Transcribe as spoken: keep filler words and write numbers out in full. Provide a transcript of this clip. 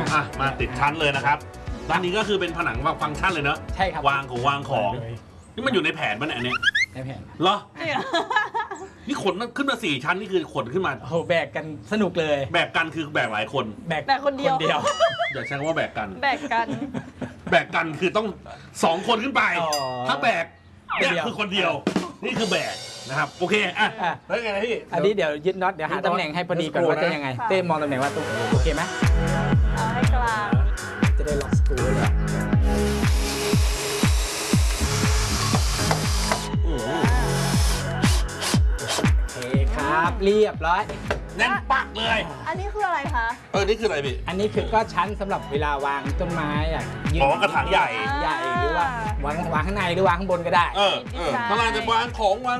อ่ะมาติดชั้นเลยนะครับด้านนี้ก็คือเป็นผนังฟังก์ชันเลยเนอะใช่ครับวางของวางของนี่มันอยู่ในแผนมันอันนี้ในแผนเหรอนี่ขนขึ้นมาสี่ชั้นนี่คือขนขึ้นมาโอ้โหแบกกันสนุกเลยแบกกันคือแบกหลายคนแบกแบกคนเดียวคนเดียวอย่าใช้คำว่าแบกกันแบกกันแบกกันคือต้องสองคนขึ้นไปอ๋อถ้าแบกเนี่ยคนเดียวคือคนเดียว นี่คือแบกนะครับโอเคอ่ะอ่ะแล้วยังไงนะพี่อันนี้เดี๋ยวยึดน็อตเดี๋ยวหาตำแหน่งให้พอดีก่อนว่าจะยังไงค่ะเต้มองตำแหน่งว่าตรงโอเคไหมเอาให้กลางจะได้ล็อกสกรูเลยอืมโอเคครับเรียบร้อยแน่นปักเลยอันนี้คืออะไรคะเออนี่คืออะไรพี่อันนี้คือก็ชั้นสำหรับเวลาวางต้นไม้อะยืนอ๋อกระถางใหญ่ใหญ่หรือว่าวางวางข้างในหรือวางข้างบนก็ได้เออเออถ้าเราจะวางของวาง